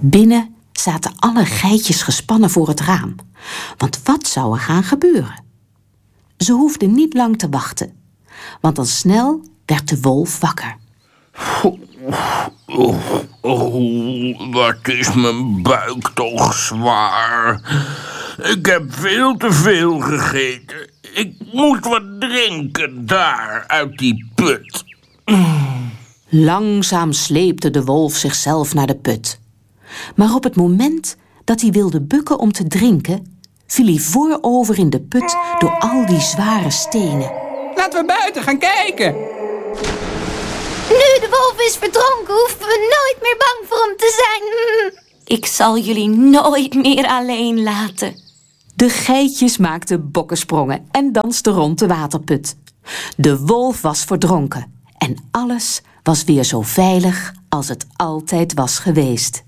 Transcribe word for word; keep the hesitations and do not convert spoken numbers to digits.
Binnen zaten alle geitjes gespannen voor het raam. Want wat zou er gaan gebeuren? Ze hoefden niet lang te wachten. Want al snel werd de wolf wakker. Oh, oh, wat is mijn buik toch zwaar. Ik heb veel te veel gegeten. Ik moet wat drinken daar, uit die put. Langzaam sleepte de wolf zichzelf naar de put. Maar op het moment dat hij wilde bukken om te drinken, viel hij voorover in de put door al die zware stenen. Laten we buiten gaan kijken. Nu de wolf is verdronken, hoeven we nooit meer bang voor hem te zijn. Ik zal jullie nooit meer alleen laten. De geitjes maakten bokkensprongen en dansten rond de waterput. De wolf was verdronken en alles was weer zo veilig als het altijd was geweest.